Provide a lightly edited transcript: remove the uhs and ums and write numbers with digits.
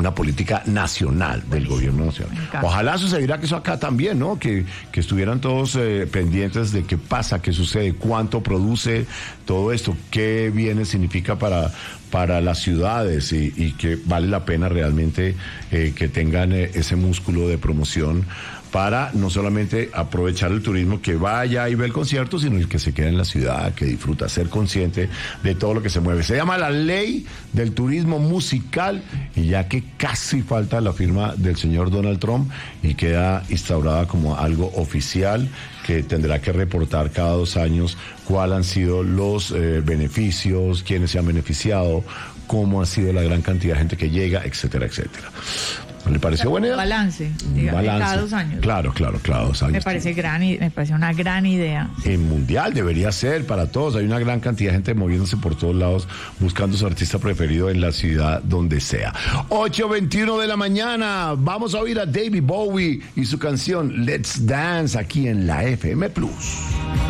una política nacional del gobierno nacional. Ojalá sucediera que eso acá también, ¿no? Que estuvieran todos pendientes de qué pasa, qué sucede, cuánto produce todo esto, qué bienes significa para las ciudades y que vale la pena realmente que tengan ese músculo de promoción para no solamente aprovechar el turismo que vaya y ve el concierto, sino el que se queda en la ciudad, que disfruta, ser consciente de todo lo que se mueve. Se llama la Ley del Turismo Musical, y ya que casi falta la firma del señor Donald Trump y queda instaurada como algo oficial, que tendrá que reportar cada 2 años cuáles han sido los beneficios, quiénes se han beneficiado, cómo ha sido la gran cantidad de gente que llega, etcétera, etcétera. ¿Le pareció buena idea? Balance, digamos, cada 2 años. Claro, 2 años. Me parece una gran idea. En mundial debería ser para todos. Hay una gran cantidad de gente moviéndose por todos lados, buscando su artista preferido en la ciudad donde sea. 8:21 de la mañana. Vamos a oír a David Bowie y su canción Let's Dance aquí en la FM Plus.